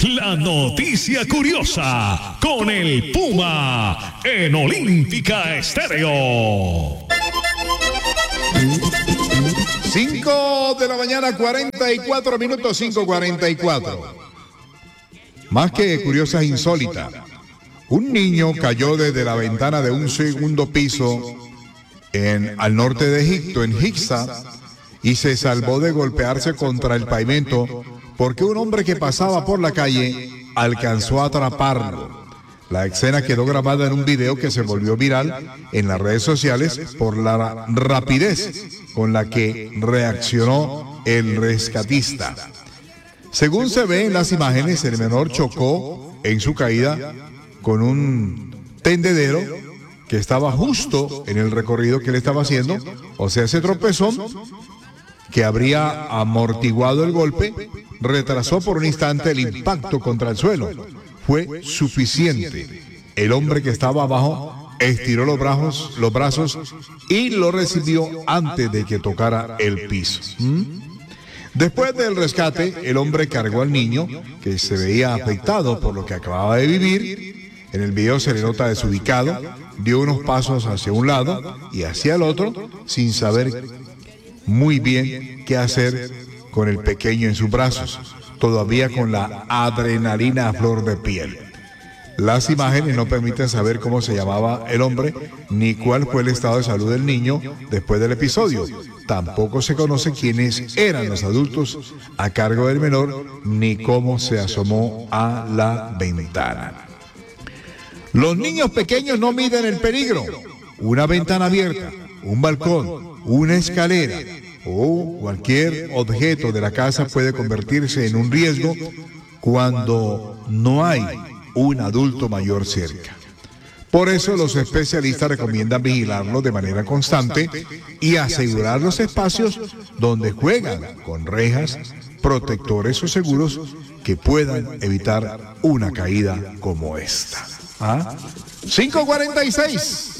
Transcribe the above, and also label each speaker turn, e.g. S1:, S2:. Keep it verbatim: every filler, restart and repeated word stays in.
S1: La noticia curiosa con el Puma en Olímpica Estéreo.
S2: cinco de la mañana, cuarenta y cuatro minutos, cinco cuarenta y cuatro. Más que curiosa e insólita. Un niño cayó desde la ventana de un segundo piso en, al norte de Egipto, en Giza, y se salvó de golpearse contra el pavimento porque un hombre que pasaba por la calle alcanzó a atraparlo. La escena quedó grabada en un video que se volvió viral en las redes sociales por la rapidez con la que reaccionó el rescatista. Según se ve en las imágenes, el menor chocó en su caída con un tendedero que estaba justo en el recorrido que él estaba haciendo, o sea, ese tropezón que habría amortiguado el golpe, retrasó por un instante el impacto contra el suelo. Fue suficiente. El hombre que estaba abajo estiró los brazos, los brazos y lo recibió antes de que tocara el piso. ¿Mm? Después del rescate, el hombre cargó al niño, que se veía afectado por lo que acababa de vivir. En el video se le nota desubicado, dio unos pasos hacia un lado y hacia el otro, sin saber muy bien qué hacer con el pequeño en sus brazos, todavía con la adrenalina a flor de piel. Las imágenes no permiten saber cómo se llamaba el hombre, ni cuál fue el estado de salud del niño después del episodio. Tampoco se conoce quiénes eran los adultos a cargo del menor, ni cómo se asomó a la ventana. Los niños pequeños no miden el peligro. Una ventana abierta, un balcón, una escalera o cualquier objeto de la casa puede convertirse en un riesgo cuando no hay un adulto mayor cerca. Por eso los especialistas recomiendan vigilarlo de manera constante y asegurar los espacios donde juegan con rejas, protectores o seguros que puedan evitar una caída como esta. ¿Ah? cinco cuarenta y seis.